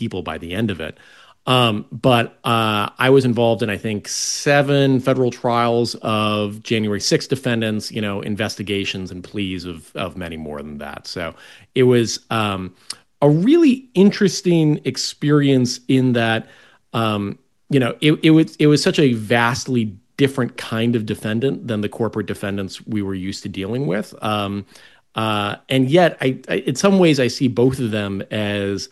people by the end of it. But I was involved in, I think, 7 federal trials of January 6th defendants, investigations and pleas of many more than that. So it was a really interesting experience in that, it was such a vastly different kind of defendant than the corporate defendants we were used to dealing with. And yet, in some ways, I see both of them as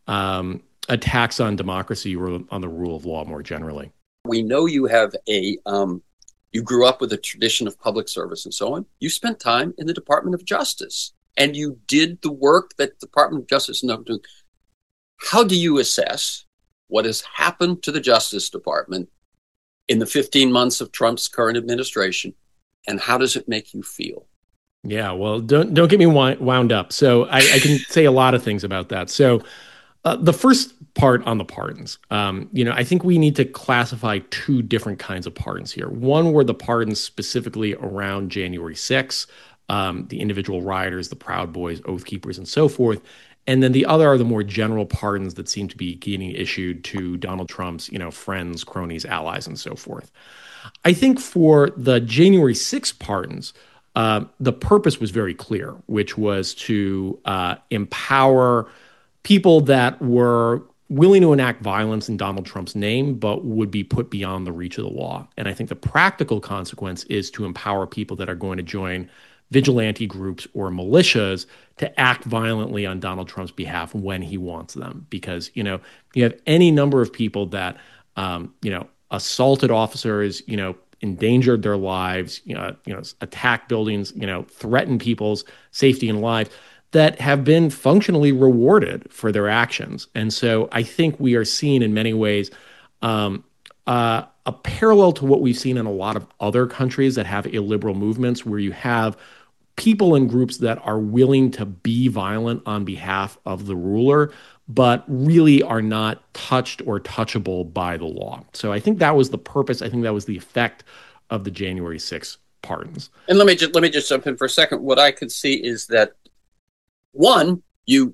attacks on democracy or on the rule of law more generally. We know you have you grew up with a tradition of public service and so on. You spent time in the Department of Justice, and you did the work that the Department of Justice is doing. How do you assess what has happened to the Justice Department in the 15 months of Trump's current administration, and how does it make you feel? Yeah, well, don't get me wound up. So I can say a lot of things about that. So the first part on the pardons, I think we need to classify 2 different kinds of pardons here. One were the pardons specifically around January 6th, the individual rioters, the Proud Boys, Oath Keepers, and so forth. And then the other are the more general pardons that seem to be getting issued to Donald Trump's, friends, cronies, allies, and so forth. I think for the January 6th pardons, the purpose was very clear, which was to empower people that were willing to enact violence in Donald Trump's name, but would be put beyond the reach of the law. And I think the practical consequence is to empower people that are going to join vigilante groups or militias to act violently on Donald Trump's behalf when he wants them. Because, you have any number of people that, assaulted officers, endangered their lives, attacked buildings, threatened people's safety and lives, that have been functionally rewarded for their actions. And so I think we are seeing in many ways a parallel to what we've seen in a lot of other countries that have illiberal movements, where you have people and groups that are willing to be violent on behalf of the ruler, but really are not touched or touchable by the law. So I think that was the purpose. I think that was the effect of the January 6th pardons. And let me just jump in for a second. What I could see is that, one, you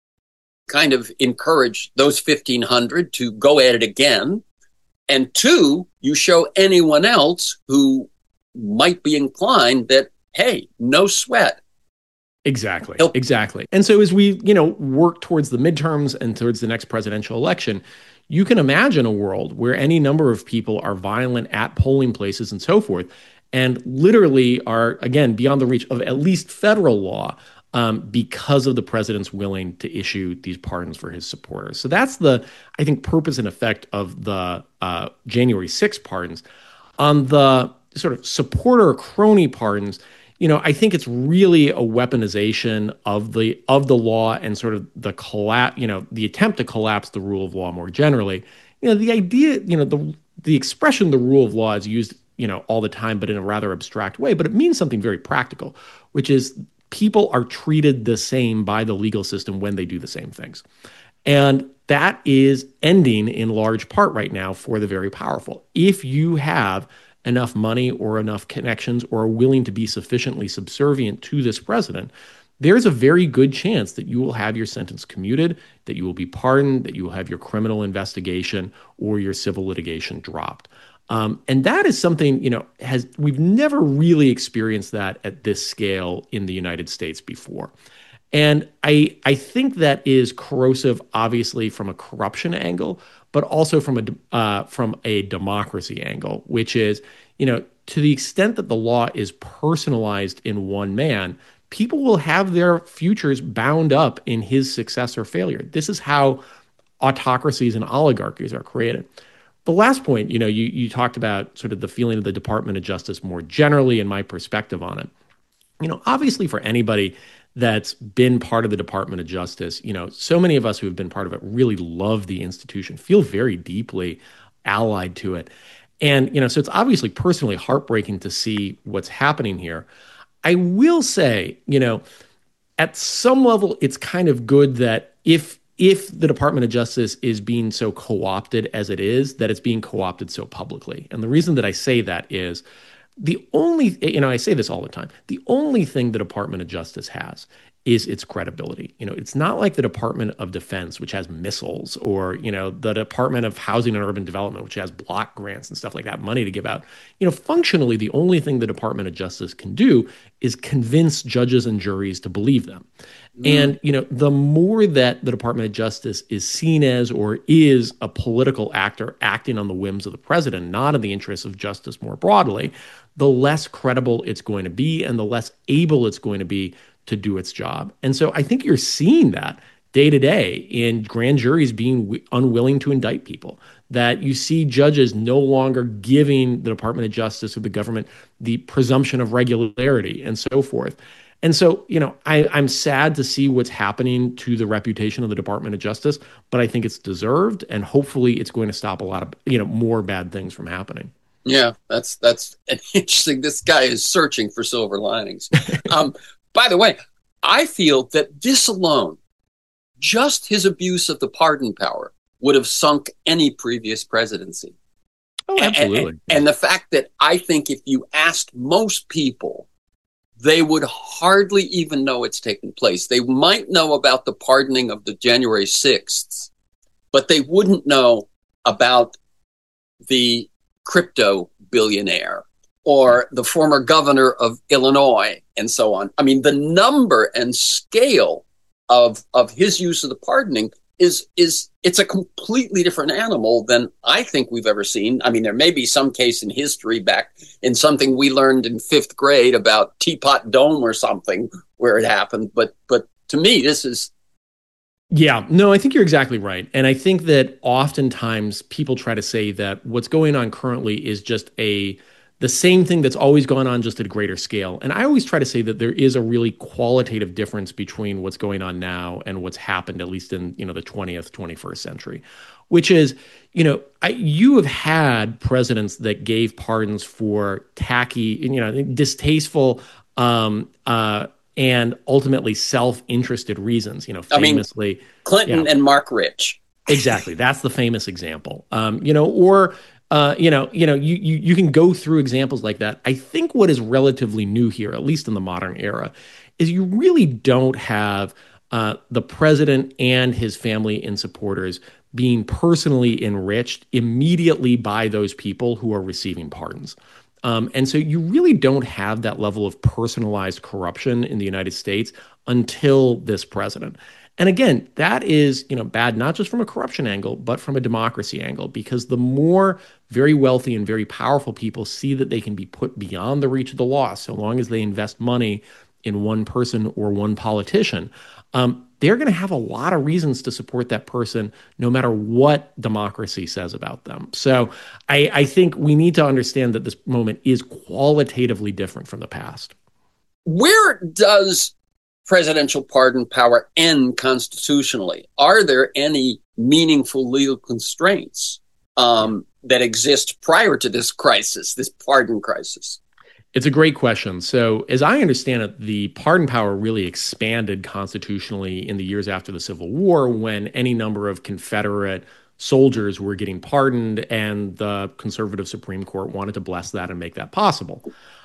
kind of encourage those 1,500 to go at it again. And 2, you show anyone else who might be inclined that, hey, no sweat. Exactly. And so as we, work towards the midterms and towards the next presidential election, you can imagine a world where any number of people are violent at polling places and so forth, and literally are, again, beyond the reach of at least federal law, because of the president's willing to issue these pardons for his supporters. So that's the, I think, purpose and effect of the January 6th pardons. On the sort of supporter crony pardons, I think it's really a weaponization of the law and sort of the the attempt to collapse the rule of law more generally. The idea, the expression "the rule of law" is used, all the time, but in a rather abstract way. But it means something very practical, which is people are treated the same by the legal system when they do the same things. And that is ending in large part right now for the very powerful. If you have enough money or enough connections or are willing to be sufficiently subservient to this president, there's a very good chance that you will have your sentence commuted, that you will be pardoned, that you will have your criminal investigation or your civil litigation dropped. And that is something, we've never really experienced that at this scale in the United States before. And I think that is corrosive, obviously, from a corruption angle, but also from a democracy angle, which is, to the extent that the law is personalized in one man, people will have their futures bound up in his success or failure. This is how autocracies and oligarchies are created. The last point, you talked about sort of the feeling of the Department of Justice more generally and my perspective on it. Obviously for anybody that's been part of the Department of Justice, so many of us who have been part of it really love the institution, feel very deeply allied to it. And, so it's obviously personally heartbreaking to see what's happening here. I will say, at some level, it's kind of good that if the Department of Justice is being so co-opted as it is, that it's being co-opted so publicly. And the reason that I say that is the only, I say this all the time, the only thing the Department of Justice has is its credibility. It's not like the Department of Defense, which has missiles, or, the Department of Housing and Urban Development, which has block grants and stuff like that, money to give out. Functionally, the only thing the Department of Justice can do is convince judges and juries to believe them. And, the more that the Department of Justice is seen as or is a political actor acting on the whims of the president, not in the interests of justice more broadly, the less credible it's going to be and the less able it's going to be to do its job. And so I think you're seeing that day to day in grand juries being unwilling to indict people, that you see judges no longer giving the Department of Justice or the government the presumption of regularity and so forth. And so, I'm sad to see what's happening to the reputation of the Department of Justice, but I think it's deserved, and hopefully it's going to stop a lot of, more bad things from happening. Yeah, that's interesting. This guy is searching for silver linings. By the way, I feel that this alone, just his abuse of the pardon power, would have sunk any previous presidency. Oh, absolutely. And the fact that I think if you asked most people, they would hardly even know it's taken place. They might know about the pardoning of the January 6th, but they wouldn't know about the crypto billionaire or the former governor of Illinois and so on. I mean, the number and scale of his use of the pardoning it's a completely different animal than I think we've ever seen. I mean, there may be some case in history back in something we learned in 5th grade about Teapot Dome or something where it happened. But to me, this is. Yeah, no, I think you're exactly right. And I think that oftentimes people try to say that what's going on currently is just the same thing that's always gone on, just at a greater scale. And I always try to say that there is a really qualitative difference between what's going on now and what's happened, at least in, the 20th, 21st century, which is, you have had presidents that gave pardons for tacky, distasteful, and ultimately self-interested reasons, famously. I mean, Clinton and Mark Rich. Exactly. That's the famous example. You can go through examples like that. I think what is relatively new here, at least in the modern era, is you really don't have the president and his family and supporters being personally enriched immediately by those people who are receiving pardons. And so you really don't have that level of personalized corruption in the United States until this president. And again, that is, bad, not just from a corruption angle, but from a democracy angle, because the more very wealthy and very powerful people see that they can be put beyond the reach of the law, so long as they invest money in one person or one politician, they're going to have a lot of reasons to support that person, no matter what democracy says about them. So I think we need to understand that this moment is qualitatively different from the past. Where does presidential pardon power end constitutionally? Are there any meaningful legal constraints that exist prior to this crisis, this pardon crisis? It's a great question. So as I understand it, the pardon power really expanded constitutionally in the years after the Civil War, when any number of Confederate soldiers were getting pardoned, and the conservative Supreme Court wanted to bless that and make that possible.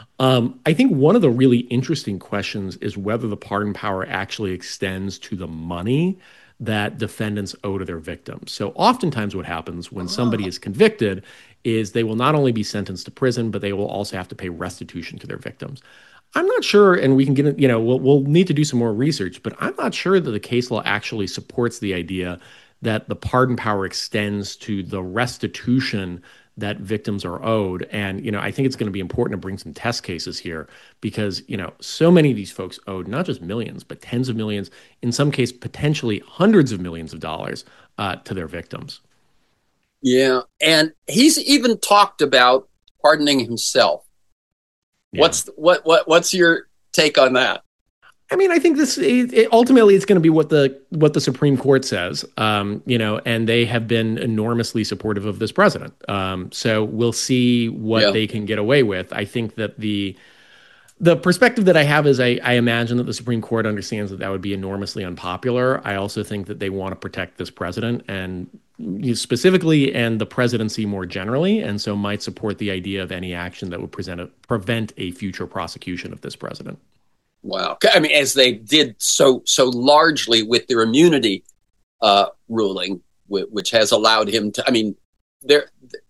I think one of the really interesting questions is whether the pardon power actually extends to the money that defendants owe to their victims. So oftentimes what happens when somebody is convicted is they will not only be sentenced to prison, but they will also have to pay restitution to their victims. I'm not sure, and we can get, we'll need to do some more research, but I'm not sure that the case law actually supports the idea that the pardon power extends to the restitution that victims are owed. And, I think it's going to be important to bring some test cases here because, so many of these folks owed not just millions, but tens of millions, in some cases, potentially hundreds of millions of dollars to their victims. Yeah. And he's even talked about pardoning himself. Yeah. What's your take on that? I mean, I think ultimately it's going to be what the Supreme Court says, and they have been enormously supportive of this president. So we'll see what they can get away with. I think that the perspective that I have is I imagine that the Supreme Court understands that would be enormously unpopular. I also think that they want to protect this president and specifically and the presidency more generally, and so might support the idea of any action that would prevent a future prosecution of this president. Wow. I mean, as they did so largely with their immunity ruling, which has allowed him to, I mean, their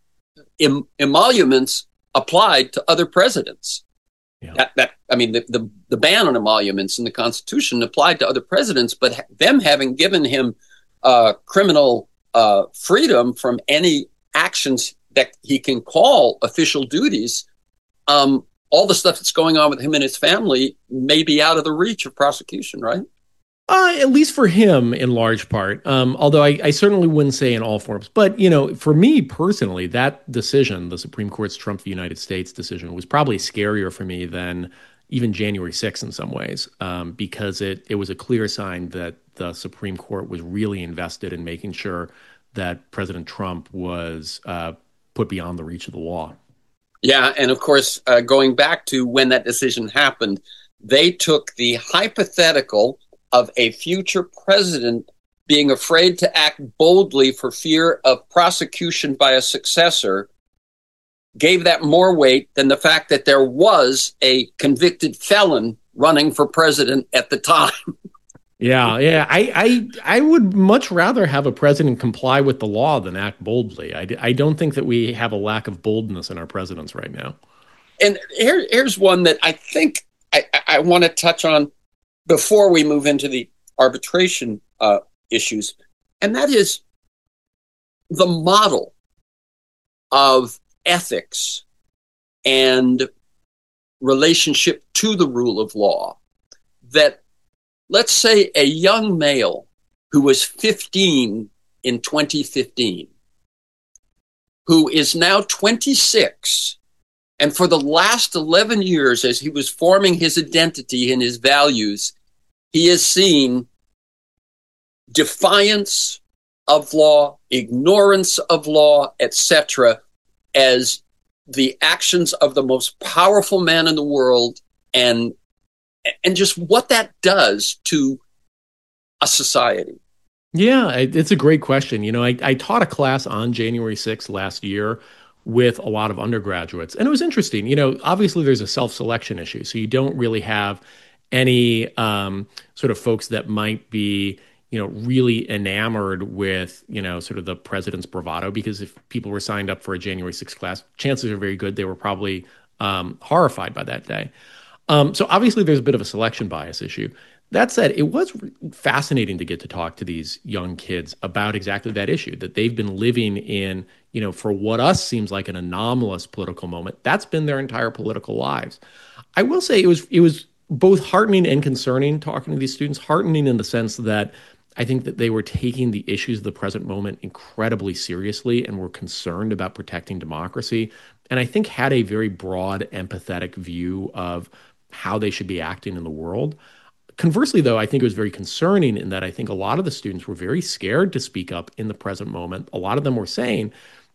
emoluments applied to other presidents. Yeah. I mean, the ban on emoluments in the Constitution applied to other presidents, but them having given him criminal freedom from any actions that he can call official duties, all the stuff that's going on with him and his family may be out of the reach of prosecution, right? At least for him, in large part. Although I certainly wouldn't say in all forms. But, for me personally, that decision, the Supreme Court's Trump v. United States decision, was probably scarier for me than even January 6th in some ways, because it was a clear sign that the Supreme Court was really invested in making sure that President Trump was put beyond the reach of the law. Yeah, and of course, going back to when that decision happened, they took the hypothetical of a future president being afraid to act boldly for fear of prosecution by a successor, gave that more weight than the fact that there was a convicted felon running for president at the time. Yeah. I would much rather have a president comply with the law than act boldly. I don't think that we have a lack of boldness in our presidents right now. And here's one that I think I want to touch on before we move into the arbitration issues, and that is the model of ethics and relationship to the rule of law that, let's say, a young male who was 15 in 2015, who is now 26, and for the last 11 years, as he was forming his identity and his values, he has seen defiance of law, ignorance of law, etc., as the actions of the most powerful man in the world, and just what that does to a society. Yeah, it's a great question. I taught a class on January 6th last year with a lot of undergraduates, and it was interesting. Obviously there's a self-selection issue, so you don't really have any sort of folks that might be, really enamored with, sort of the president's bravado, because if people were signed up for a January 6th class, chances are very good they were probably horrified by that day. So obviously there's a bit of a selection bias issue. That said, it was fascinating to get to talk to these young kids about exactly that issue, that they've been living in, for what us seems like an anomalous political moment. That's been their entire political lives. I will say it was both heartening and concerning talking to these students. Heartening in the sense that I think that they were taking the issues of the present moment incredibly seriously and were concerned about protecting democracy. And I think had a very broad, empathetic view of how they should be acting in the world. Conversely, though, I think it was very concerning in that I think a lot of the students were very scared to speak up in the present moment. A lot of them were saying,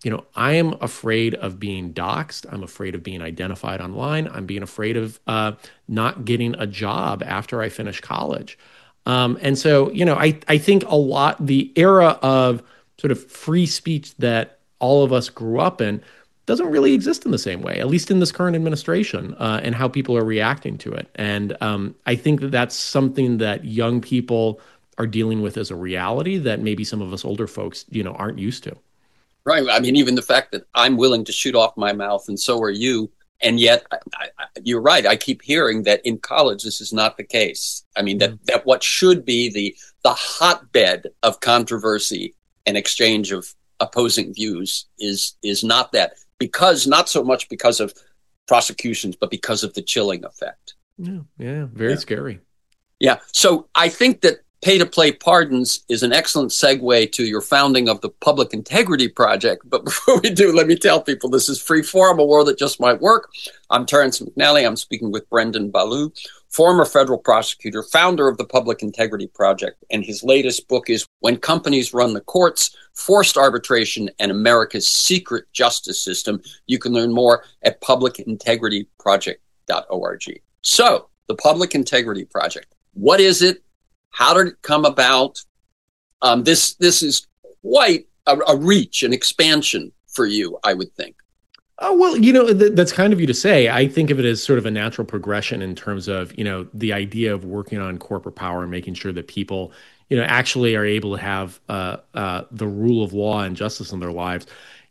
I am afraid of being doxxed. I'm afraid of being identified online. I'm being afraid of not getting a job after I finish college. And so, I think the era of sort of free speech that all of us grew up in doesn't really exist in the same way, at least in this current administration, and how people are reacting to it. And I think that that's something that young people are dealing with as a reality that maybe some of us older folks, aren't used to. Right. I mean, even the fact that I'm willing to shoot off my mouth and so are you. And yet, you're right. I keep hearing that in college, this is not the case. I mean, that what should be the hotbed of controversy and exchange of opposing views is not that. Not so much because of prosecutions, but because of the chilling effect. Yeah, very scary. Yeah. So I think that pay-to-play pardons is an excellent segue to your founding of the Public Integrity Project. But before we do, let me tell people this is Free Forum, a world that just might work. I'm Terrence McNally. I'm speaking with Brendan Ballou, former federal prosecutor, founder of the Public Integrity Project. And his latest book is When Companies Run the Courts, Forced Arbitration, and America's Secret Justice System. You can learn more at publicintegrityproject.org. So, the Public Integrity Project. What is it? How did it come about? This is quite a reach, an expansion for you, I would think. Oh, well, that's kind of you to say. I think of it as sort of a natural progression in terms of, the idea of working on corporate power and making sure that people, actually are able to have the rule of law and justice in their lives.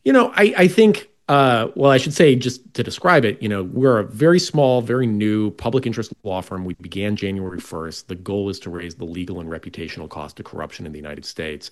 I think, well, I should say, just to describe it, we're a very small, very new public interest law firm. We began January 1st. The goal is to raise the legal and reputational cost of corruption in the United States.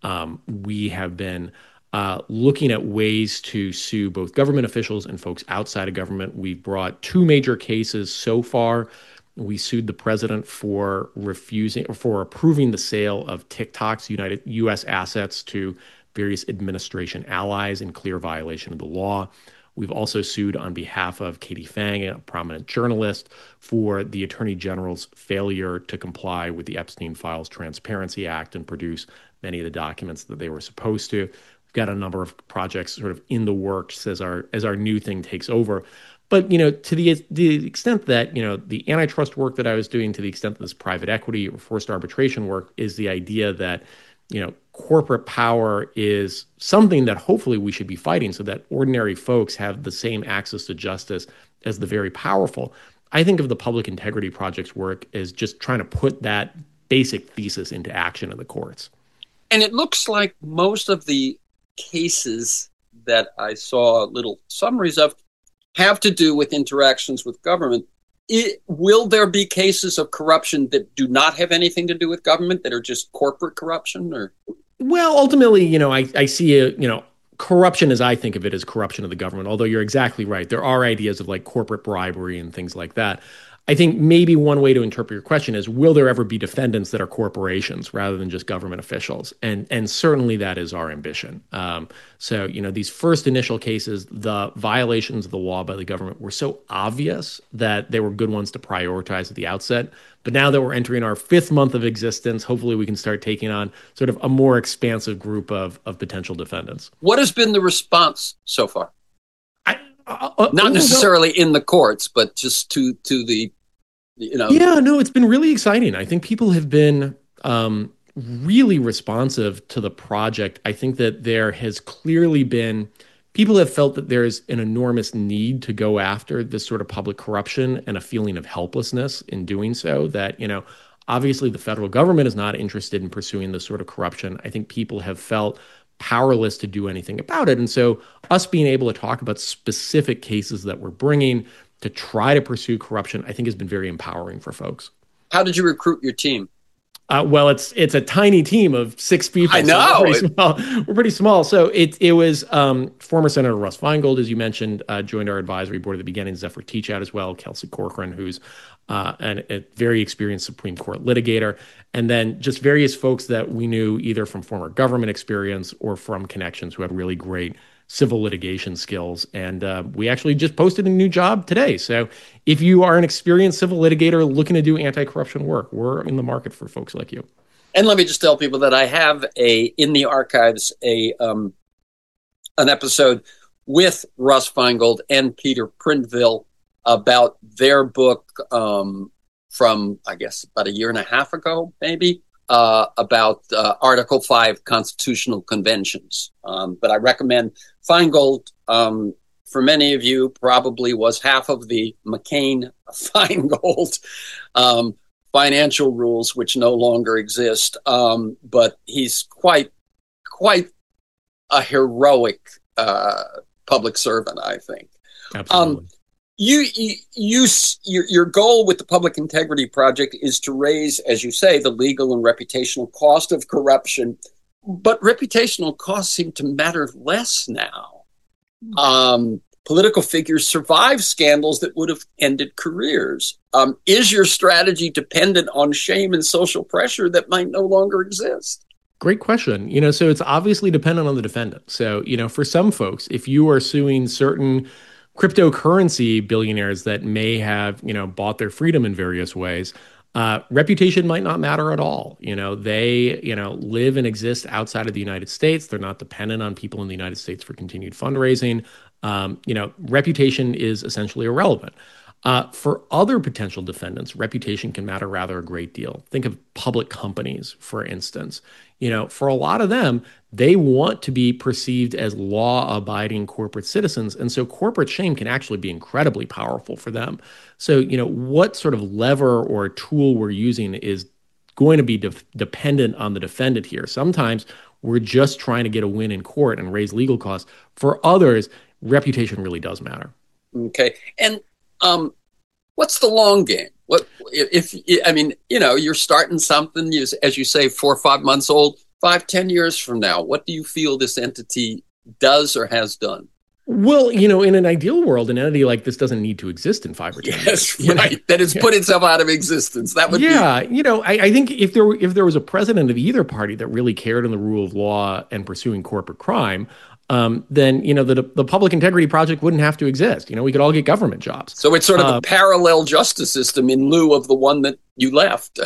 We have been looking at ways to sue both government officials and folks outside of government. We've brought two major cases so far. We sued the president for approving the sale of TikTok's U.S. assets to various administration allies in clear violation of the law. We've also sued on behalf of Katie Fang, a prominent journalist, for the Attorney General's failure to comply with the Epstein Files Transparency Act and produce many of the documents that they were supposed to. We've got a number of projects sort of in the works as our new thing takes over. But, to the extent that, the antitrust work that I was doing, to the extent that this private equity or forced arbitration work, is the idea that, corporate power is something that hopefully we should be fighting so that ordinary folks have the same access to justice as the very powerful. I think of the Public Integrity Project's work as just trying to put that basic thesis into action in the courts. And it looks like most of the cases that I saw little summaries of have to do with interactions with government. Will there be cases of corruption that do not have anything to do with government, that are just corporate corruption? Or, well, ultimately, I see corruption, as I think of it, as corruption of the government. Although you're exactly right, there are ideas of like corporate bribery and things like that. I think maybe one way to interpret your question is, will there ever be defendants that are corporations rather than just government officials? And certainly that is our ambition. So, these first initial cases, the violations of the law by the government were so obvious that they were good ones to prioritize at the outset. But now that we're entering our 5th month of existence, hopefully we can start taking on sort of a more expansive group of potential defendants. What has been the response so far? Not necessarily in the courts, but just to the, Yeah, no, it's been really exciting. I think people have been really responsive to the project. I think that there has clearly been, people have felt that there's an enormous need to go after this sort of public corruption, and a feeling of helplessness in doing so. That, obviously the federal government is not interested in pursuing this sort of corruption. I think people have felt powerless to do anything about it. And so us being able to talk about specific cases that we're bringing to try to pursue corruption, I think has been very empowering for folks. How did you recruit your team? Well, it's a tiny team of 6 people. I know. So we're pretty small. So it was former Senator Russ Feingold, as you mentioned, joined our advisory board at the beginning. Zephyr Teachout as well. Kelsey Corcoran, who's a very experienced Supreme Court litigator. And then just various folks that we knew either from former government experience or from connections who had really great civil litigation skills. And we actually just posted a new job today. So if you are an experienced civil litigator looking to do anti-corruption work, we're in the market for folks like you. And let me just tell people that I have in the archives an episode with Russ Feingold and Peter Prindville about their book from, I guess, about a year and a half ago, maybe, about Article 5 constitutional conventions. But I recommend Feingold, for many of you, probably was half of the McCain-Feingold financial rules, which no longer exist. But he's quite a heroic public servant, I think. Absolutely. Your goal with the Public Integrity Project is to raise, as you say, the legal and reputational cost of corruption. But reputational costs seem to matter less now. Political figures survive scandals that would have ended careers. Is your strategy dependent on shame and social pressure that might no longer exist? Great question. So it's obviously dependent on the defendant. So, for some folks, if you are suing certain cryptocurrency billionaires that may have, bought their freedom in various ways, reputation might not matter at all. They, live and exist outside of the United States. They're not dependent on people in the United States for continued fundraising. Reputation is essentially irrelevant. For other potential defendants, reputation can matter rather a great deal. Think of public companies, for instance. For a lot of them, they want to be perceived as law-abiding corporate citizens. And so corporate shame can actually be incredibly powerful for them. So, what sort of lever or tool we're using is going to be dependent on the defendant here. Sometimes we're just trying to get a win in court and raise legal costs. For others, reputation really does matter. Okay. And what's the long game? What if you're starting something, as you say, 4 or 5 months old, 5-10 years from now, what do you feel this entity does or has done? Well, in an ideal world, an entity like this doesn't need to exist in 5 or 10 years. Yes, right. That it's put itself out of existence. That would be. I think if there was a president of either party that really cared in the rule of law and pursuing corporate crime, then the Public Integrity Project wouldn't have to exist. We could all get government jobs. So it's sort of a parallel justice system in lieu of the one that you left.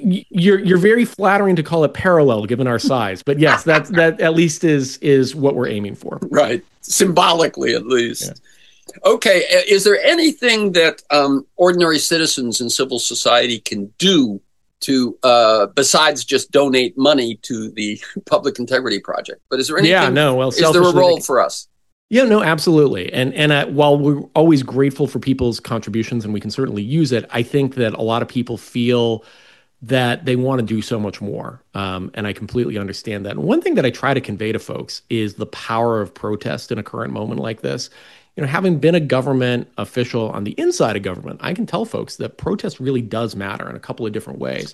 You're very flattering to call it parallel given our size, but yes, that at least is what we're aiming for. Right, symbolically at least. Yeah. Okay, is there anything that ordinary citizens in civil society can do to besides just donate money to the Public Integrity Project? But is there anything? Yeah, no. Well, is there a role for us? Yeah, no, absolutely. And while we're always grateful for people's contributions and we can certainly use it, I think that a lot of people feel that they want to do so much more. And I completely understand that. And one thing that I try to convey to folks is the power of protest in a current moment like this. Having been a government official on the inside of government, I can tell folks that protest really does matter in a couple of different ways.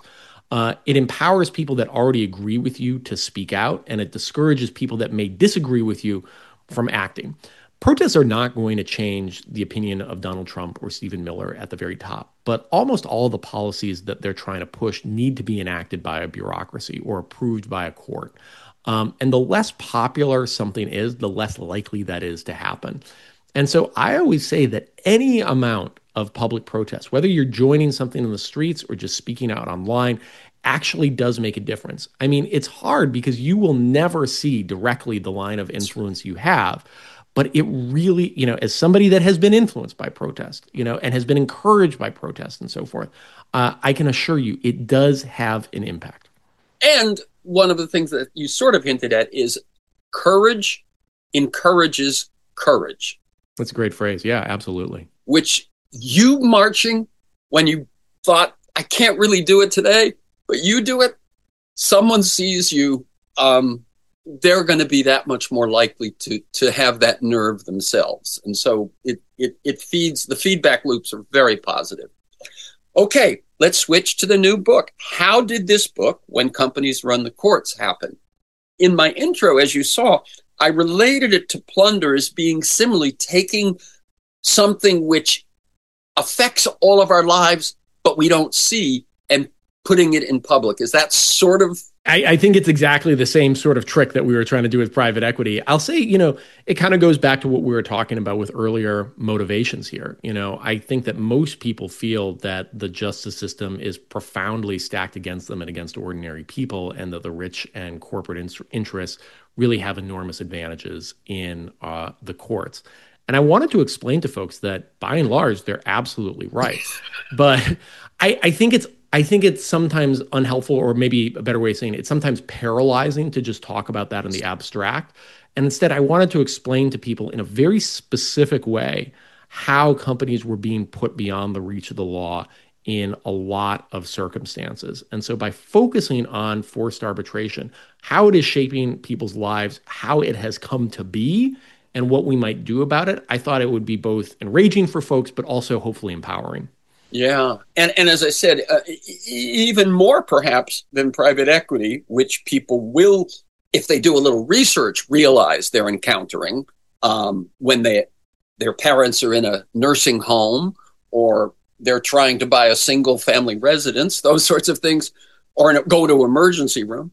It empowers people that already agree with you to speak out, and it discourages people that may disagree with you from acting. Protests are not going to change the opinion of Donald Trump or Stephen Miller at the very top, but almost all the policies that they're trying to push need to be enacted by a bureaucracy or approved by a court. And the less popular something is, the less likely that is to happen. And so I always say that any amount of public protest, whether you're joining something in the streets or just speaking out online, actually does make a difference. I mean, it's hard because you will never see directly the line of influence you have, but it really, as somebody that has been influenced by protest, and has been encouraged by protest and so forth, I can assure you it does have an impact. And one of the things that you sort of hinted at is courage encourages courage. That's a great phrase. Yeah, absolutely. Which you marching when you thought, I can't really do it today, but you do it, someone sees you, they're going to be that much more likely to have that nerve themselves. And so it feeds, the feedback loops are very positive. Okay, let's switch to the new book. How did this book, When Companies Run the Courts, happen? In my intro, as you saw, I related it to Plunder as being similarly taking something which affects all of our lives, but we don't see, and putting it in public. Is that sort of... I think it's exactly the same sort of trick that we were trying to do with private equity. I'll say, it kind of goes back to what we were talking about with earlier motivations here. I think that most people feel that the justice system is profoundly stacked against them and against ordinary people, and that the rich and corporate interests really have enormous advantages in the courts. And I wanted to explain to folks that by and large, they're absolutely right. But I think it's sometimes unhelpful, or maybe a better way of saying it, it's sometimes paralyzing to just talk about that in the abstract. And instead, I wanted to explain to people in a very specific way how companies were being put beyond the reach of the law in a lot of circumstances. And so by focusing on forced arbitration, how it is shaping people's lives, how it has come to be, and what we might do about it, I thought it would be both enraging for folks, but also hopefully empowering. Yeah. And as I said, even more perhaps than private equity, which people will, if they do a little research, realize they're encountering when their parents are in a nursing home, or they're trying to buy a single family residence, those sorts of things, or go to an emergency room.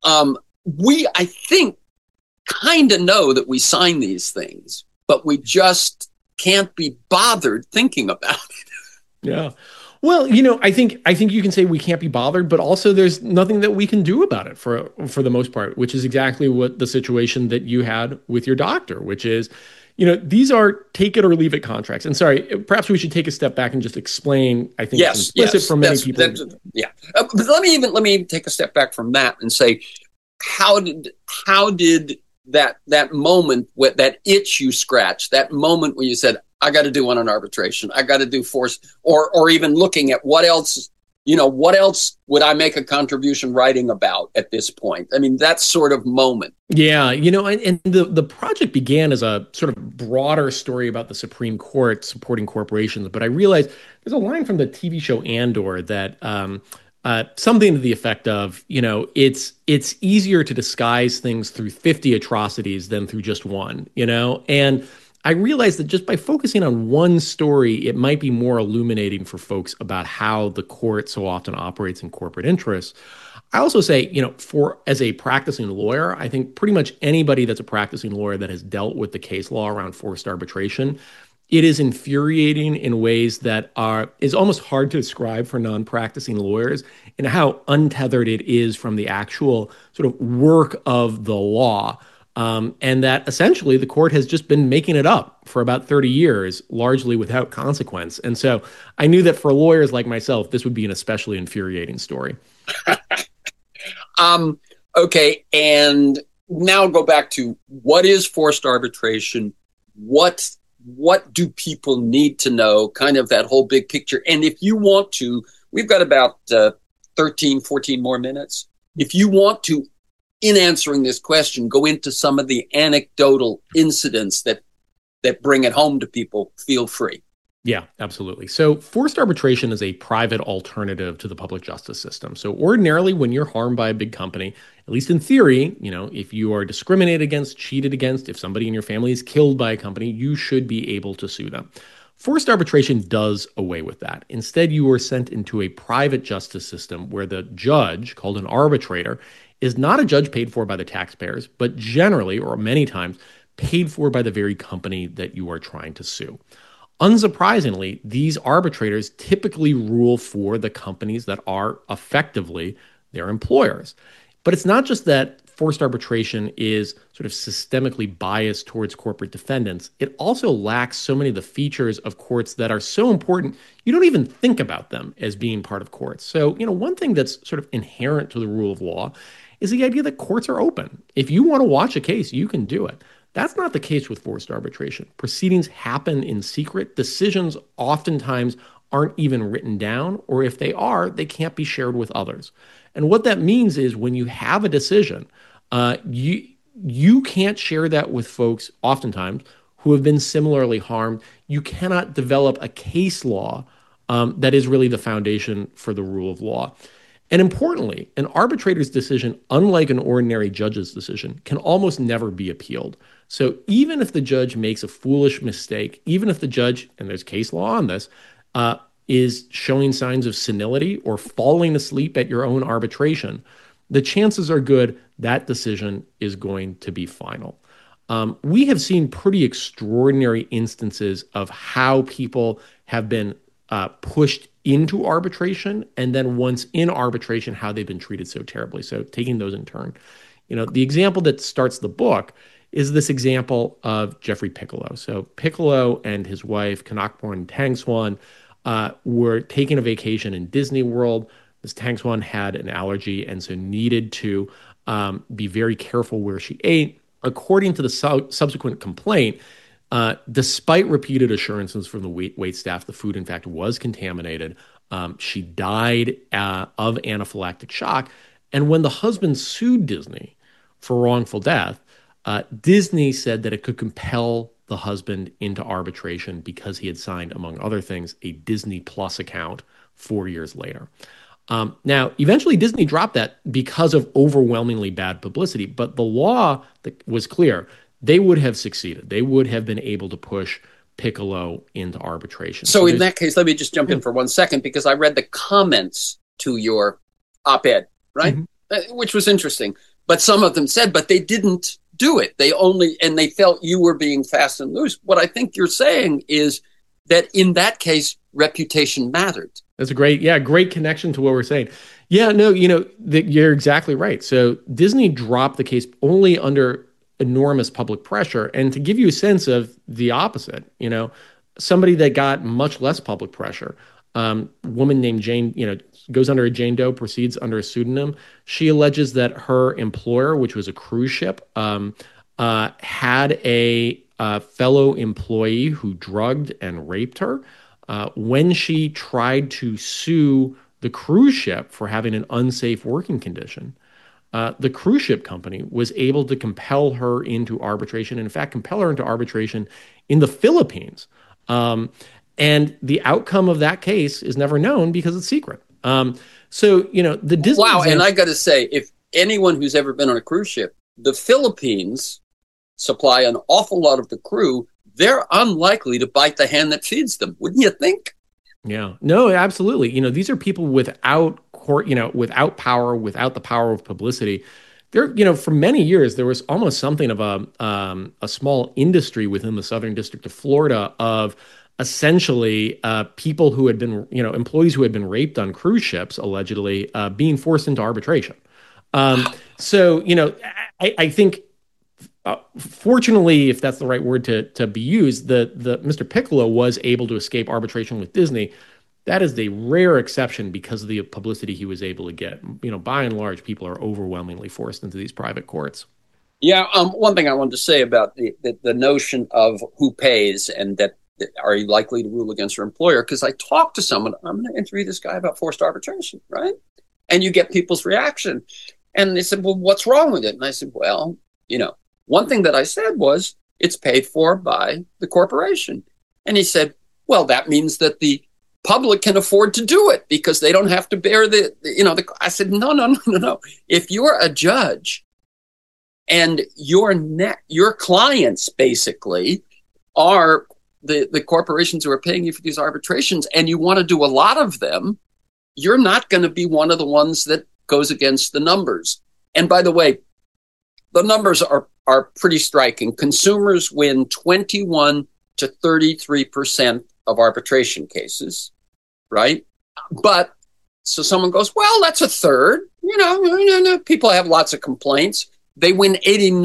We, I think, kind of know that we sign these things, but we just can't be bothered thinking about it. Yeah. Well, I think you can say we can't be bothered, but also there's nothing that we can do about it for the most part, which is exactly what the situation that you had with your doctor, which is, these are take it or leave it contracts. And sorry, perhaps we should take a step back and just explain. I think it's implicit for many people. But let me even take a step back from that and say, how did that moment, that itch you scratched, that moment when you said, I got to do one on arbitration, I got to do force, or even looking at what else would I make a contribution writing about at this point? I mean, that sort of moment. Yeah, and the project began as a sort of broader story about the Supreme Court supporting corporations. But I realized there's a line from the TV show Andor that something to the effect of, it's easier to disguise things through 50 atrocities than through just one, and I realized that just by focusing on one story, it might be more illuminating for folks about how the court so often operates in corporate interests. I also say, as a practicing lawyer, I think pretty much anybody that's a practicing lawyer that has dealt with the case law around forced arbitration, it is infuriating in ways that is almost hard to describe for non-practicing lawyers, and how untethered it is from the actual sort of work of the law. And that essentially the court has just been making it up for about 30 years, largely without consequence. And so I knew that for lawyers like myself, this would be an especially infuriating story. Okay. And now go back to what is forced arbitration? What do people need to know? Kind of that whole big picture. And if you want to, we've got about 13, 14 more minutes. If you want to, in answering this question, go into some of the anecdotal incidents that bring it home to people, feel free. Yeah, absolutely. So forced arbitration is a private alternative to the public justice system. So ordinarily, when you're harmed by a big company, at least in theory, if you are discriminated against, cheated against, if somebody in your family is killed by a company, you should be able to sue them. Forced arbitration does away with that. Instead, you are sent into a private justice system where the judge, called an arbitrator, is not a judge paid for by the taxpayers, but generally, or many times, paid for by the very company that you are trying to sue. Unsurprisingly, these arbitrators typically rule for the companies that are effectively their employers. But it's not just that forced arbitration is sort of systemically biased towards corporate defendants. It also lacks so many of the features of courts that are so important, you don't even think about them as being part of courts. So, one thing that's sort of inherent to the rule of law is the idea that courts are open. If you want to watch a case, you can do it. That's not the case with forced arbitration. Proceedings happen in secret. Decisions oftentimes aren't even written down, or if they are, they can't be shared with others. And what that means is when you have a decision, you can't share that with folks oftentimes who have been similarly harmed. You cannot develop a case law that is really the foundation for the rule of law. And importantly, an arbitrator's decision, unlike an ordinary judge's decision, can almost never be appealed. So even if the judge makes a foolish mistake, even if the judge, and there's case law on this, is showing signs of senility or falling asleep at your own arbitration, the chances are good that decision is going to be final. We have seen pretty extraordinary instances of how people have been pushed into arbitration, and then once in arbitration, how they've been treated so terribly. So taking those in turn, the example that starts the book is this example of Jeffrey Piccolo. So Piccolo and his wife, Kanakporn Tangswan, were taking a vacation in Disney World. This Tangswan had an allergy and so needed to be very careful where she ate. According to the subsequent complaint, despite repeated assurances from the wait staff, the food, in fact, was contaminated. She died of anaphylactic shock. And when the husband sued Disney for wrongful death, Disney said that it could compel the husband into arbitration because he had signed, among other things, a Disney Plus account 4 years later. Now, eventually Disney dropped that because of overwhelmingly bad publicity, but the law was clear. They would have succeeded. They would have been able to push Piccolo into arbitration. So in that case, let me just jump in for 1 second, because I read the comments to your op-ed, right? Mm-hmm. Which was interesting. But some of them said, but they didn't do it. They felt you were being fast and loose. What I think you're saying is that in that case, reputation mattered. That's a great connection to what we're saying. Yeah, no, you're exactly right. So Disney dropped the case only under enormous public pressure. And to give you a sense of the opposite, somebody that got much less public pressure, woman named Jane, goes under a Jane Doe, proceeds under a pseudonym. She alleges that her employer, which was a cruise ship, had a fellow employee who drugged and raped her. When she tried to sue the cruise ship for having an unsafe working condition, the cruise ship company was able to compel her into arbitration, and in fact, compel her into arbitration in the Philippines. And the outcome of that case is never known because it's secret. The Disney. Wow. And I got to say, if anyone who's ever been on a cruise ship, the Philippines supply an awful lot of the crew. They're unlikely to bite the hand that feeds them, wouldn't you think? Yeah, no, absolutely. These are people without court, without power, without the power of publicity. There, for many years, there was almost something of a small industry within the Southern District of Florida of essentially people who had been, employees who had been raped on cruise ships, allegedly being forced into arbitration. I think. Fortunately, if that's the right word to be used, the Mr. Piccolo was able to escape arbitration with Disney. That is a rare exception because of the publicity he was able to get. By and large, people are overwhelmingly forced into these private courts. Yeah, one thing I wanted to say about the notion of who pays and that are you likely to rule against your employer? Because I talked to someone, I'm going to interview this guy about forced arbitration, right? And you get people's reaction. And they said, well, what's wrong with it? And I said, well, one thing that I said was it's paid for by the corporation. And he said, well, that means that the public can afford to do it because they don't have to bear I said, no. If you're a judge and your clients basically are the corporations who are paying you for these arbitrations and you want to do a lot of them, you're not going to be one of the ones that goes against the numbers. And by the way, the numbers are pretty striking. Consumers win 21 to 33% of arbitration cases, right? But so someone goes, well, that's a third. People have lots of complaints. They win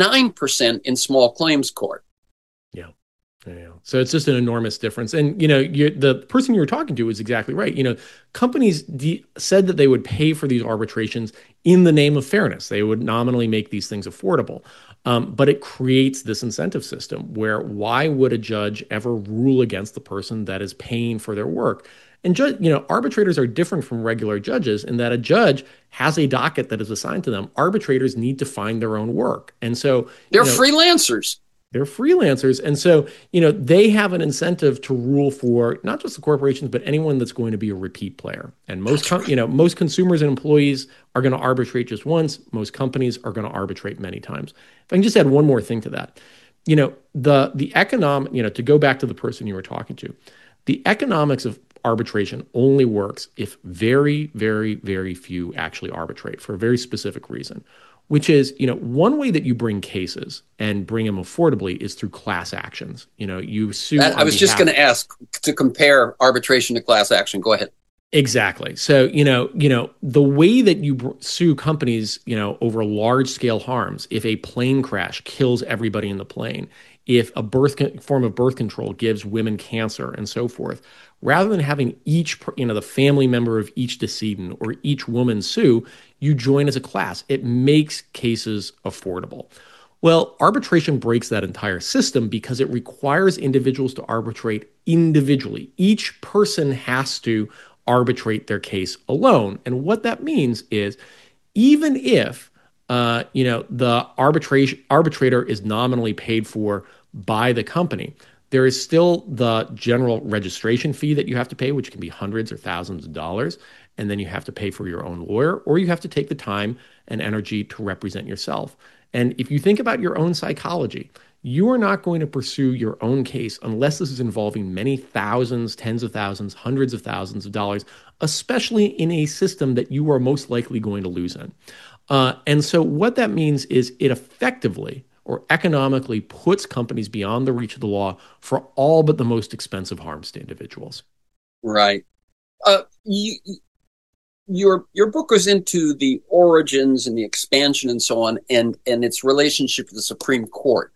89% in small claims court. Yeah. So it's just an enormous difference. And, the person you were talking to was exactly right. Companies said that they would pay for these arbitrations in the name of fairness. They would nominally make these things affordable. But it creates this incentive system where why would a judge ever rule against the person that is paying for their work? And, arbitrators are different from regular judges in that a judge has a docket that is assigned to them. Arbitrators need to find their own work. And so they're freelancers. They're freelancers. And so, they have an incentive to rule for not just the corporations, but anyone that's going to be a repeat player. And most consumers and employees are going to arbitrate just once. Most companies are going to arbitrate many times. If I can just add one more thing to that, the economic, to go back to the person you were talking to, the economics of arbitration only works if very, very, very few actually arbitrate for a very specific reason. Which is, one way that you bring cases and bring them affordably is through class actions. You sue. I was just going to ask to compare arbitration to class action. Go ahead. Exactly. So, the way that you sue companies, over large scale harms, if a plane crash kills everybody in the plane, if a form of birth control gives women cancer and so forth, rather than having each, the family member of each decedent or each woman sue, you join as a class. It makes cases affordable. Well, arbitration breaks that entire system because it requires individuals to arbitrate individually. Each person has to arbitrate their case alone. And what that means is even if the arbitrator is nominally paid for by the company, there is still the general registration fee that you have to pay, which can be hundreds or thousands of dollars. And then you have to pay for your own lawyer, or you have to take the time and energy to represent yourself. And if you think about your own psychology, you are not going to pursue your own case unless this is involving many thousands, tens of thousands, hundreds of thousands of dollars, especially in a system that you are most likely going to lose in. And so what that means is it effectively or economically puts companies beyond the reach of the law for all but the most expensive harms to individuals. Right. your book goes into the origins and the expansion and so on, and its relationship to the Supreme Court.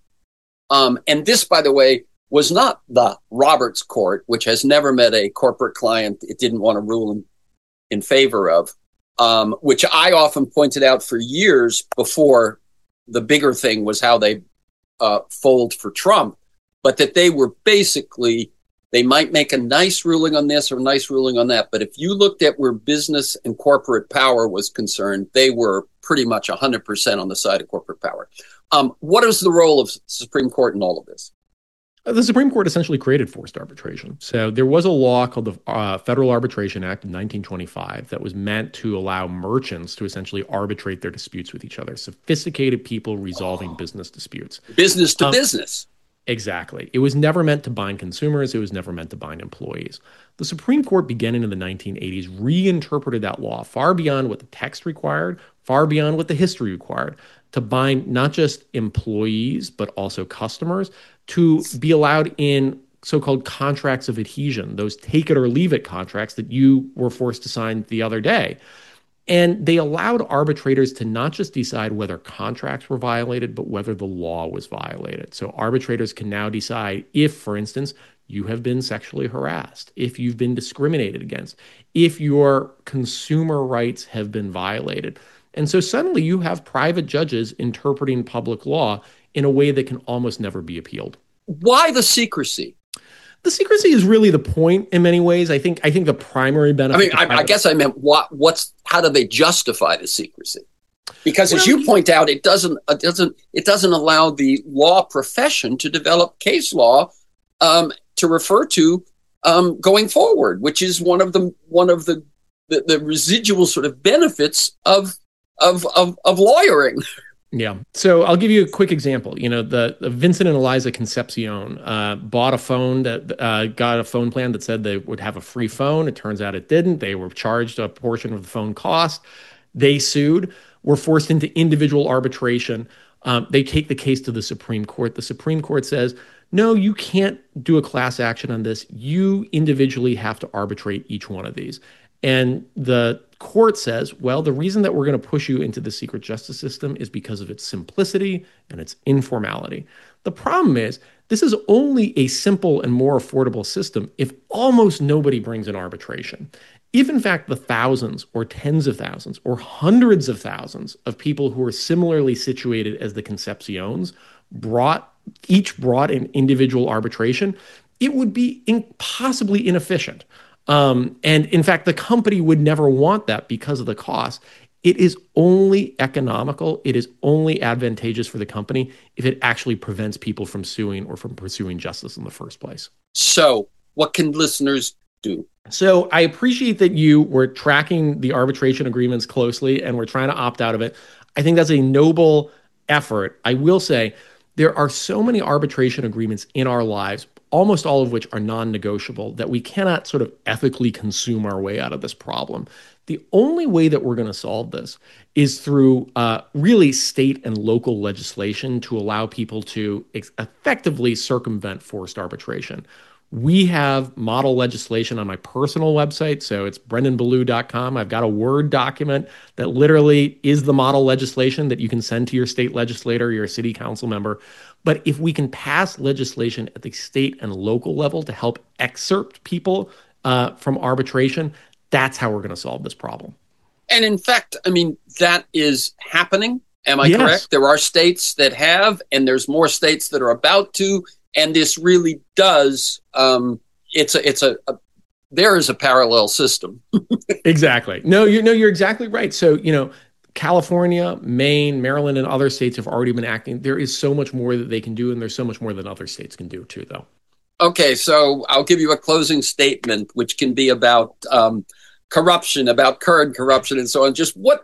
And this, by the way, was not the Roberts Court, which has never met a corporate client it didn't want to rule in favor of, which I often pointed out for years before the bigger thing was how they fold for Trump, but that they were basically, they might make a nice ruling on this or a nice ruling on that, but if you looked at where business and corporate power was concerned, they were pretty much 100% on the side of corporate power. What is the role of the Supreme Court in all of this? The Supreme Court essentially created forced arbitration. So there was a law called the Federal Arbitration Act of 1925 that was meant to allow merchants to essentially arbitrate their disputes with each other, sophisticated people resolving business disputes. Business to business. Exactly. It was never meant to bind consumers. It was never meant to bind employees. The Supreme Court, beginning in the 1980s, reinterpreted that law far beyond what the text required, far beyond what the history required, to bind not just employees, but also customers, to be allowed in so-called contracts of adhesion, those take it or leave it contracts that you were forced to sign the other day. And they allowed arbitrators to not just decide whether contracts were violated, but whether the law was violated. So arbitrators can now decide if, for instance, you have been sexually harassed, if you've been discriminated against, if your consumer rights have been violated. And so suddenly you have private judges interpreting public law in a way that can almost never be appealed. Why the secrecy? The secrecy is really the point in many ways. I think the primary benefit. I guess I meant how do they justify the secrecy? Because as you point out, it doesn't allow the law profession to develop case law to refer to going forward, which is one of the residual sort of benefits of lawyering. Yeah. So I'll give you a quick example. The Vincent and Eliza Concepcion bought a phone that got a phone plan that said they would have a free phone. It turns out it didn't. They were charged a portion of the phone cost. They sued, were forced into individual arbitration. They take the case to the Supreme Court. The Supreme Court says, no, you can't do a class action on this. You individually have to arbitrate each one of these. And the court says, well, the reason that we're going to push you into the secret justice system is because of its simplicity and its informality. The problem is, this is only a simple and more affordable system if almost nobody brings an arbitration. If, in fact, the thousands or tens of thousands or hundreds of thousands of people who are similarly situated as the Concepcions each brought an individual arbitration, it would be impossibly inefficient. And in fact, the company would never want that because of the cost. It is only economical. It is only advantageous for the company if it actually prevents people from suing or from pursuing justice in the first place. So what can listeners do? So I appreciate that you were tracking the arbitration agreements closely and we're trying to opt out of it. I think that's a noble effort. I will say there are so many arbitration agreements in our lives, almost all of which are non-negotiable, that we cannot sort of ethically consume our way out of this problem. The only way that we're going to solve this is through really state and local legislation to allow people to effectively circumvent forced arbitration. We have model legislation on my personal website, so it's brendanballou.com. I've got a Word document that literally is the model legislation that you can send to your state legislator, your city council member. But if we can pass legislation at the state and local level to help excerpt people from arbitration, that's how we're going to solve this problem. And in fact, that is happening. Am I correct? There are states that have, and there's more states that are about to. And this really does. There is a parallel system. Exactly. No, you're exactly right. So, California, Maine, Maryland, and other states have already been acting. There is so much more that they can do, and there's so much more that other states can do too, though. Okay, so I'll give you a closing statement, which can be about corruption, about current corruption, and so on. Just what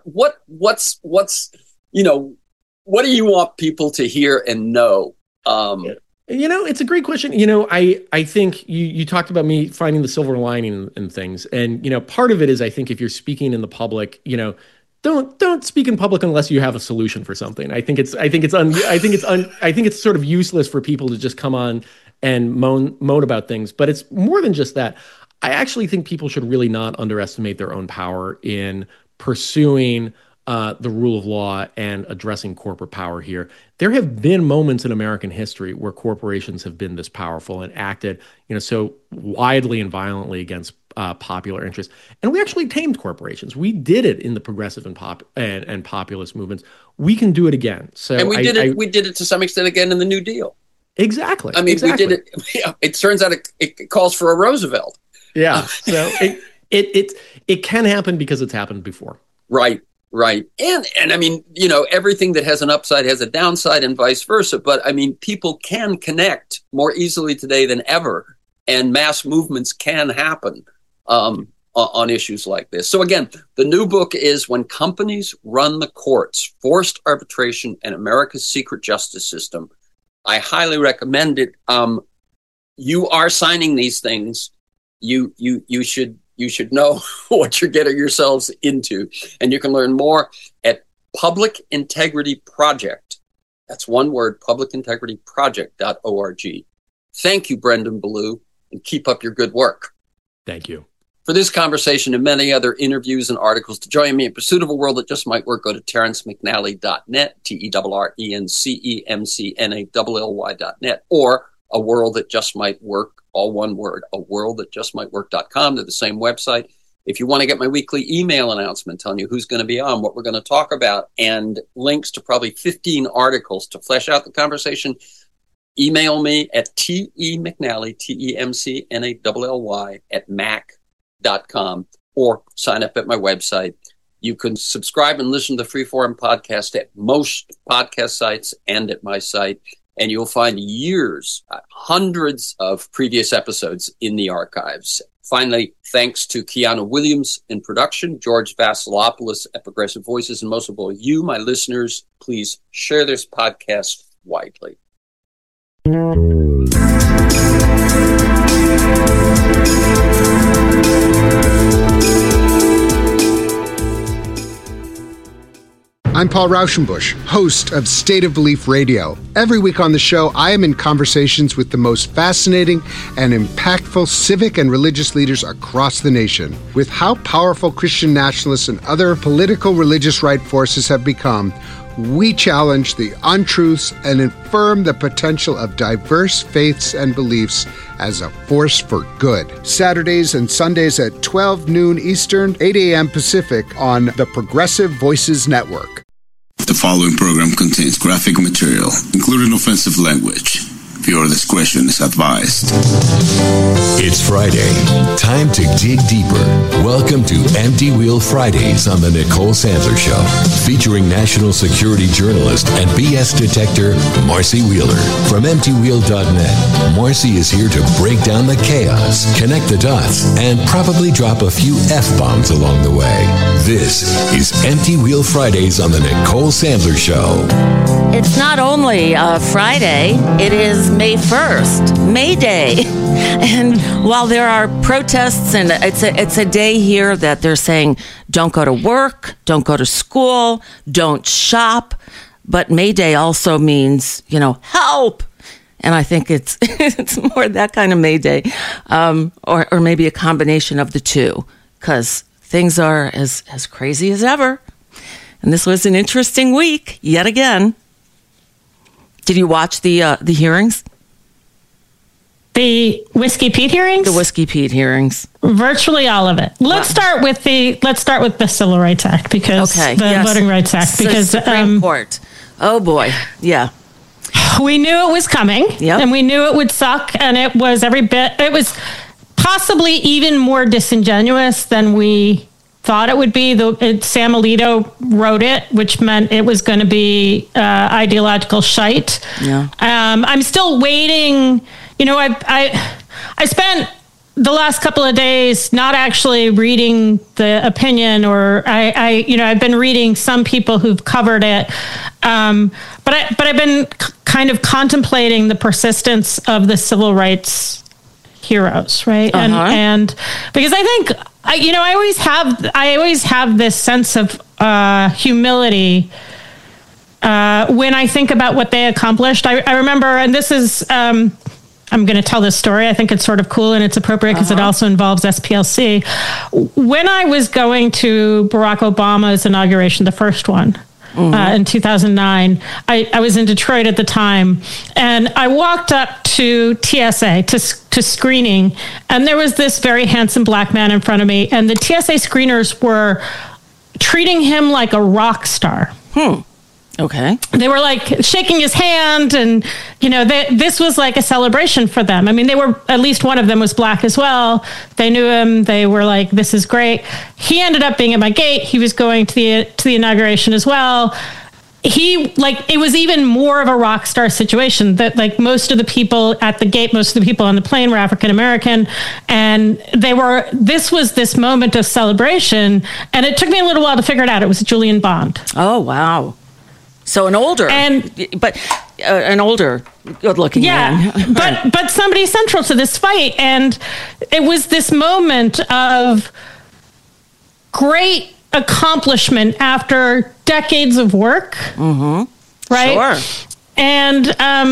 do you want people to hear and know? It's a great question. I think you talked about me finding the silver lining in things, and part of it is I think if you're speaking in the public, don't speak in public unless you have a solution for something. I think it's sort of useless for people to just come on and moan about things. But it's more than just that. I actually think people should really not underestimate their own power in pursuing the rule of law and addressing corporate power here. There have been moments in American history where corporations have been this powerful and acted, so widely and violently against popular interest. And we actually tamed corporations. We did it in the progressive and populist movements. We can do it again. And we did it to some extent again in the New Deal. Exactly. I mean, exactly. We did it. It turns out it calls for a Roosevelt. Yeah. So it can happen because it's happened before. Right. And I mean, everything that has an upside has a downside and vice versa. But I mean, people can connect more easily today than ever, and mass movements can happen on issues like this. So again, the new book is When Companies Run the Courts, Forced Arbitration and America's Secret Justice System. I highly recommend it. You are signing these things. You should know what you're getting yourselves into. And you can learn more at Public Integrity Project. That's one word, publicintegrityproject.org. Thank you, Brendan Ballou, and keep up your good work. Thank you. For this conversation and many other interviews and articles, to join me in pursuit of a world that just might work, go to TerenceMcNally.net, TerenceMcNally.net, or A World That Just Might Work, all one word, aworldthatjustmightwork.com. They're the same website. If you want to get my weekly email announcement telling you who's going to be on, what we're going to talk about, and links to probably 15 articles to flesh out the conversation, email me at TeMcNally, TeMcNally at mac.com, or sign up at my website. You can subscribe and listen to the Freeform podcast at most podcast sites and at my site. And you'll find hundreds of previous episodes in the archives. Finally, thanks to Kiana Williams in production, George Vasilopoulos at Progressive Voices, and most of all, you, my listeners, please share this podcast widely. I'm Paul Rauschenbusch, host of State of Belief Radio. Every week on the show, I am in conversations with the most fascinating and impactful civic and religious leaders across the nation. With how powerful Christian nationalists and other political religious right forces have become, we challenge the untruths and affirm the potential of diverse faiths and beliefs as a force for good. Saturdays and Sundays at 12 noon Eastern, 8 a.m. Pacific on the Progressive Voices Network. The following program contains graphic material, including offensive language. Viewer discretion is advised. It's Friday. Time to dig deeper. Welcome to Empty Wheel Fridays on the Nicole Sandler Show, featuring national security journalist and BS detector Marcy Wheeler. From EmptyWheel.net, Marcy is here to break down the chaos, connect the dots, and probably drop a few F-bombs along the way. This is Empty Wheel Fridays on the Nicole Sandler Show. It's not only Friday, it is May 1st, May Day. And while there are protests, and it's a day here that they're saying, don't go to work, don't go to school, don't shop. But May Day also means, help. And I think it's more that kind of May Day, or maybe a combination of the two, because things are as crazy as ever. And this was an interesting week, yet again. Did you watch the hearings? The Whiskey Pete hearings? The Whiskey Pete hearings. Virtually all of it. Let's start with the Civil Rights Act, because Voting Rights Act, because Supreme Court. Oh boy. Yeah. We knew it was coming, and we knew it would suck, and it was possibly even more disingenuous than we thought it would be. Sam Alito wrote it, which meant it was going to be ideological shite. Yeah. I'm still waiting. I spent the last couple of days not actually reading the opinion, or I've been reading some people who've covered it, but I've been kind of contemplating the persistence of the civil rights heroes, right? And because I think I always have this sense of humility when I think about what they accomplished. I remember, and this is I'm going to tell this story. I think it's sort of cool and it's appropriate because it also involves SPLC. When I was going to Barack Obama's inauguration, the first one, in 2009, I was in Detroit at the time, and I walked up to TSA to screening, and there was this very handsome black man in front of me, and the TSA screeners were treating him like a rock star. Okay. They were like shaking his hand, and, you know, this was like a celebration for them. I mean, they were, at least one of them was black as well. They knew him. They were like, this is great. He ended up being at my gate. He was going to the inauguration as well. It was even more of a rock star situation, that like most of the people at the gate, most of the people on the plane were African-American, and this was this moment of celebration. And it took me a little while to figure it out. It was Julian Bond. Oh, wow. So an older good-looking man. but somebody central to this fight, and it was this moment of great accomplishment after decades of work, right? Sure. And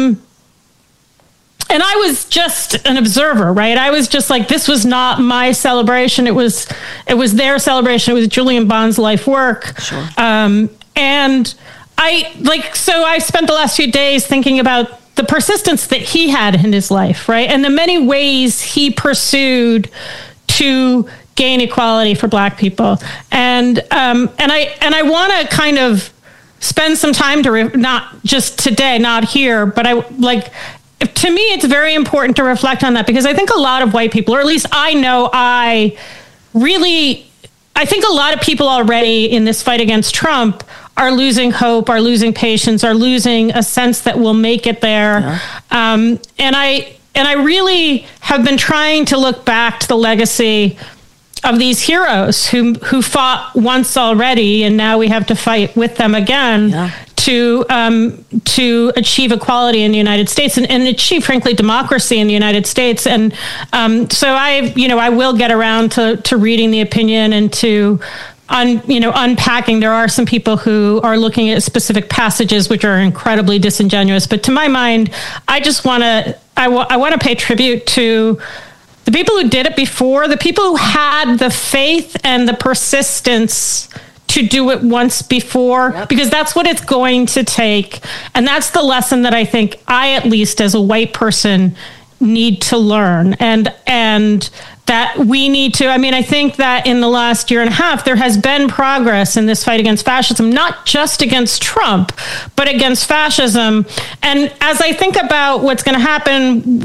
I was just an observer, right? I was just like, this was not my celebration. It was their celebration. It was Julian Bond's life work. Sure. And I spent the last few days thinking about the persistence that he had in his life, right? And the many ways he pursued to gain equality for Black people. And I want to kind of spend some time not just today, not here, but to me, it's very important to reflect on that, because I think a lot of white people, or at least I know I think a lot of people already in this fight against Trump are losing hope, are losing patience, are losing a sense that we'll make it there. Yeah. And I really have been trying to look back to the legacy of these heroes who fought once already, and now we have to fight with them again to achieve equality in the United States and achieve, frankly, democracy in the United States. And so I will get around to reading the opinion and to unpacking. There are some people who are looking at specific passages which are incredibly disingenuous, but to my mind, I want to pay tribute to the people who did it before, the people who had the faith and the persistence to do it once before, because that's what it's going to take. And that's the lesson that I think I, at least as a white person, need to learn. And that we need to, I think that in the last year and a half, there has been progress in this fight against fascism, not just against Trump, but against fascism. And as I think about what's going to happen,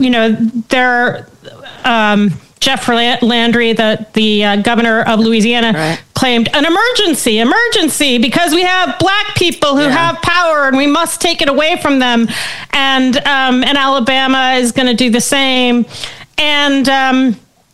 Jeff Landry, the governor of Louisiana, claimed an emergency, because we have Black people who have power and we must take it away from them. And Alabama is going to do the same. And,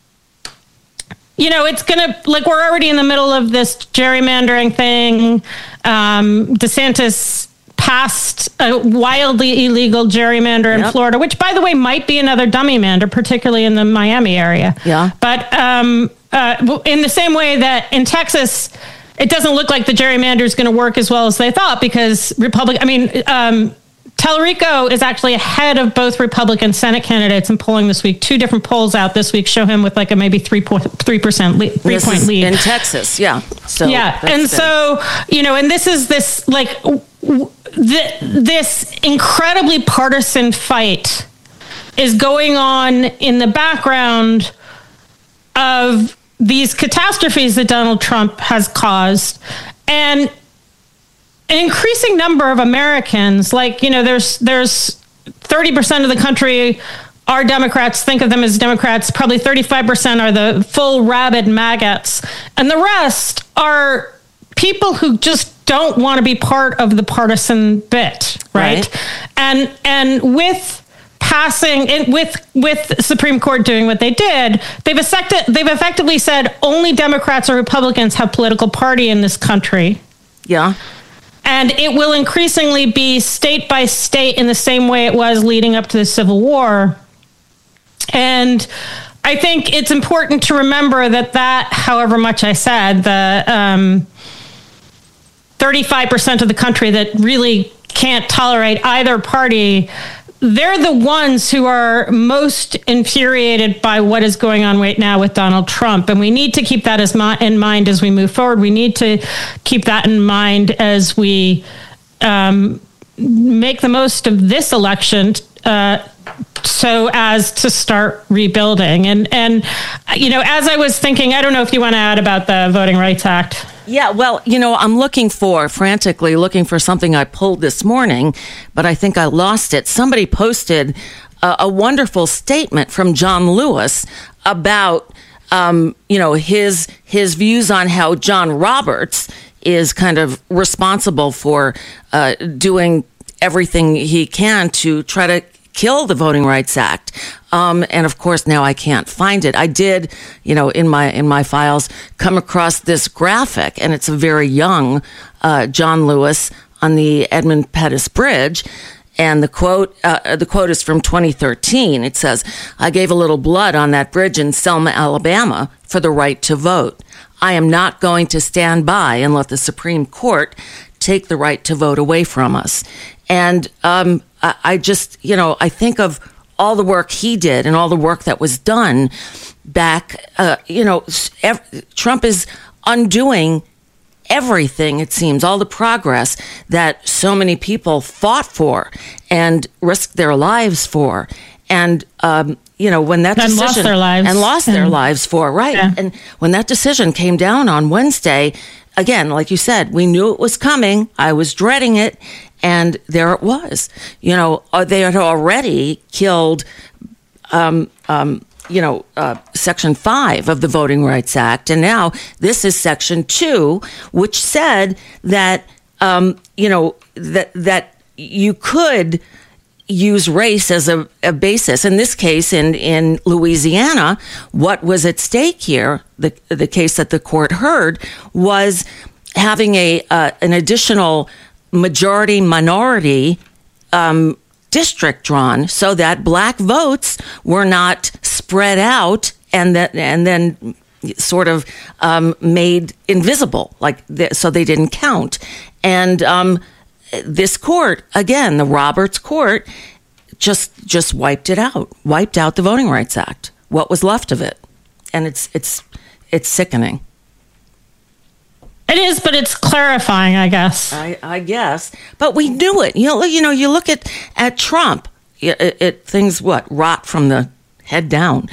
it's going to, we're already in the middle of this gerrymandering thing. DeSantis passed a wildly illegal gerrymander in Florida, which, by the way, might be another dummy-mander, particularly in the Miami area. Yeah. But in the same way that in Texas, it doesn't look like the gerrymander is going to work as well as they thought, because Tallarico is actually ahead of both Republican Senate candidates in polling this week. 2 different polls out this week show him with a maybe 3% lead in Texas. Yeah. So yeah. And good. So, and this is this this incredibly partisan fight is going on in the background of these catastrophes that Donald Trump has caused. And an increasing number of Americans, there's 30% of the country are Democrats, think of them as Democrats. Probably 35% are the full rabid maggots. And the rest are people who just don't want to be part of the partisan bit, right? And with passing it, with the Supreme Court doing what they did, they've effectively said only Democrats or Republicans have political party in this country. Yeah. And it will increasingly be state by state in the same way it was leading up to the Civil War. And I think it's important to remember that however much I said, the 35% of the country that really can't tolerate either party, they're the ones who are most infuriated by what is going on right now with Donald Trump. And we need to keep that in mind as we move forward. We need to keep that in mind as we make the most of this election so as to start rebuilding. And as I was thinking, I don't know if you want to add about the Voting Rights Act. Yeah, well, I'm frantically looking for something I pulled this morning, but I think I lost it. Somebody posted a wonderful statement from John Lewis about, his views on how John Roberts is kind of responsible for doing everything he can to try to kill the Voting Rights Act. And of course, now I can't find it. I did, in my files, come across this graphic, and it's a very young John Lewis on the Edmund Pettus Bridge. And the quote is from 2013. It says, "I gave a little blood on that bridge in Selma, Alabama for the right to vote. I am not going to stand by and let the Supreme Court take the right to vote away from us." And I just, I think of all the work he did and all the work that was done back, Trump is undoing everything, it seems, all the progress that so many people fought for and risked their lives for. And, when that decision... lost their lives. And lost their lives for, right. Yeah. And when that decision came down on Wednesday, again, like you said, we knew it was coming. I was dreading it. And there it was. They had already killed, Section 5 of the Voting Rights Act. And now this is Section 2, which said that, that you could use race as a basis. In this case, in Louisiana, what was at stake here, the case that the court heard, was having an additional majority minority district drawn so that black votes were not spread out and then sort of made invisible, so they didn't count. And this court, again, the Roberts Court, just wiped it out, wiped out the Voting Rights Act, what was left of it, and it's sickening. It is, but it's clarifying, I guess. I guess. But we knew it. You look at Trump, things, rot from the head down.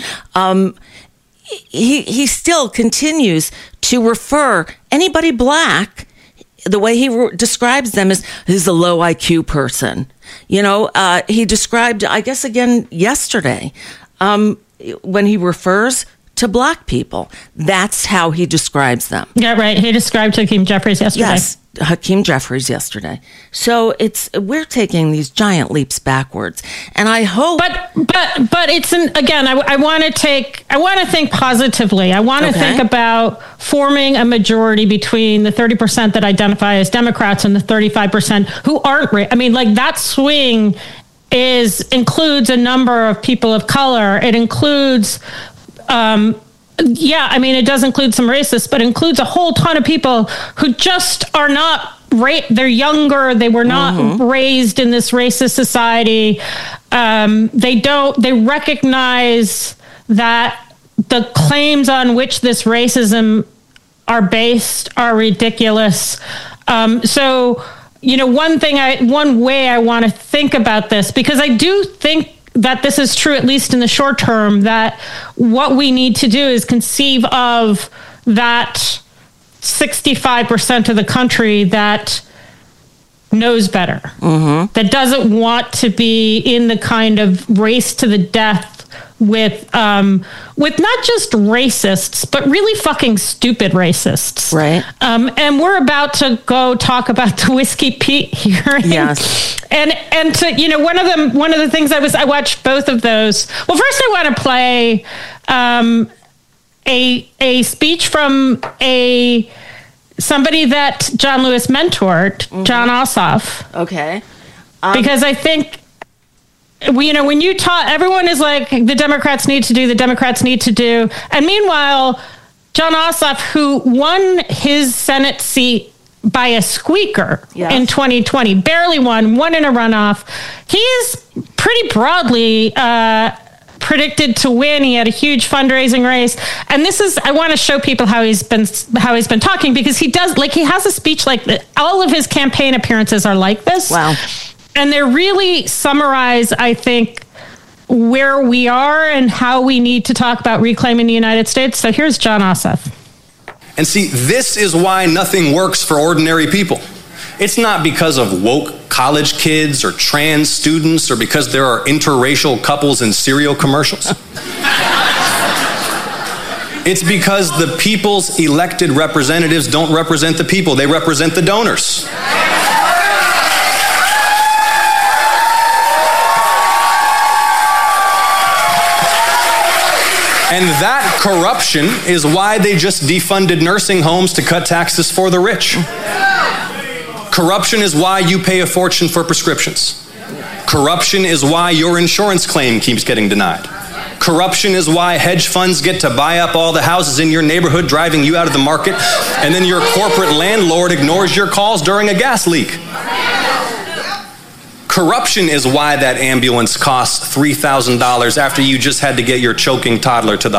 He still continues to refer anybody black, the way he describes them is a low IQ person. He described, I guess again yesterday, when he refers to black people, that's how he describes them. Yeah, right. He described Hakeem Jeffries yesterday. Yes, Hakeem Jeffries yesterday. So we're taking these giant leaps backwards, and I hope. But it's again. I want to think positively. I want to think about forming a majority between the 30% that identify as Democrats and the 35% who aren't. I mean, that swing includes a number of people of color. It includes. It does include some racists, but includes a whole ton of people who just are not they're younger. They were not raised in this racist society. They recognize that the claims on which this racism are based are ridiculous. So, one way I want to think about this, because I do think that this is true, at least in the short term, that what we need to do is conceive of that 65% of the country that knows better, that doesn't want to be in the kind of race to the death with not just racists, but really fucking stupid racists. Right. And we're about to go talk about the Whiskey Pete hearing. Yes. And to, one of the things I watched both of those. Well, first I want to play a speech from somebody that John Lewis mentored, John Ossoff. Okay. Because I think, when you talk, everyone is like, the Democrats need to do. And meanwhile, John Ossoff, who won his Senate seat by a squeaker in 2020, barely won in a runoff. He's pretty broadly predicted to win. He had a huge fundraising race. And this is, I want to show people how he's been talking, because he has a speech like that. All of his campaign appearances are like this. Wow. And they really summarize, I think, where we are and how we need to talk about reclaiming the United States. So here's Jon Ossoff. And see, this is why nothing works for ordinary people. It's not because of woke college kids or trans students or because there are interracial couples in cereal commercials. It's because the people's elected representatives don't represent the people. They represent the donors. And that corruption is why they just defunded nursing homes to cut taxes for the rich. Corruption is why you pay a fortune for prescriptions. Corruption is why your insurance claim keeps getting denied. Corruption is why hedge funds get to buy up all the houses in your neighborhood, driving you out of the market, and then your corporate landlord ignores your calls during a gas leak. Corruption is why that ambulance costs $3,000 after you just had to get your choking toddler to the